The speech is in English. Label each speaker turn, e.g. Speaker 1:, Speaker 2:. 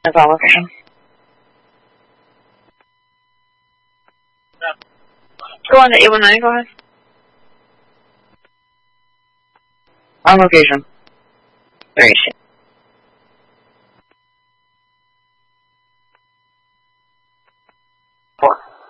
Speaker 1: That's on location. Go on to 819, go ahead. On location. 36.